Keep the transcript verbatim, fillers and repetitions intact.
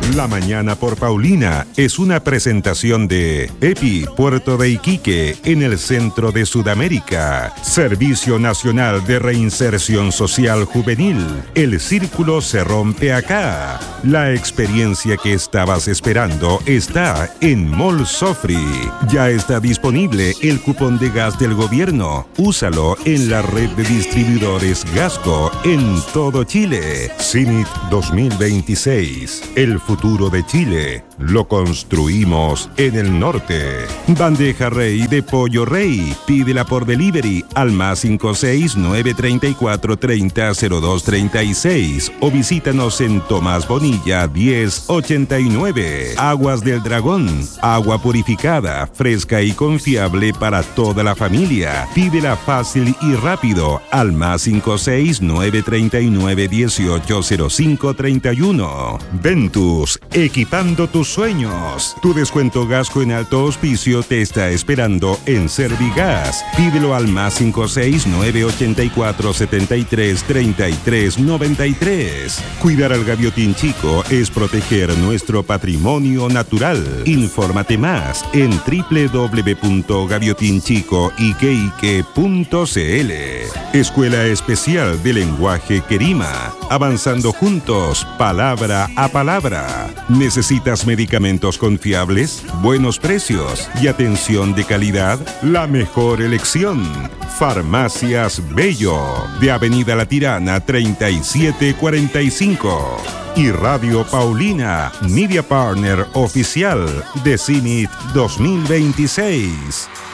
La Mañana por Paulina es una presentación de EPI Puerto de Iquique en el centro de Sudamérica. Servicio Nacional de Reinserción Social Juvenil. El círculo se rompe acá. La experiencia que estabas esperando está en Mall Sofri. Ya está disponible el cupón de gas del gobierno. Úsalo en la red de distribuidores Gasco en todo Chile. CINIT dos mil veintiséis. El futuro de Chile lo construimos en el norte. Bandeja Rey de Pollo Rey. Pídela por delivery al más cinco seis nueve tres cuatro tres cero cero dos tres seis o visítanos en Tomás Bonilla diez ochenta y nueve. Aguas del Dragón. Agua purificada, fresca y confiable para toda la familia. Pídela fácil y rápido al más cinco seis nueve tres nueve uno ocho cero cinco tres uno. Ventus, equipando tus sueños. Tu descuento Gasco en alto auspicio te está esperando en Servigas. Pídelo al más cinco seis nueve ocho cuatro siete tres tres tres nueve tres. Cuidar al gaviotín chico es proteger nuestro patrimonio natural. Infórmate más en doble u doble u doble u punto gaviotinchico ique ique punto cl. Escuela Especial de Lenguaje Querima. Avanzando juntos, palabra a palabra. ¿Necesitas medicamentos confiables, buenos precios y atención de calidad? La mejor elección. Farmacias Bello, de Avenida La Tirana treinta y siete cuarenta y cinco. Y Radio Paulina, Media Partner Oficial de CINIT dos mil veintiséis.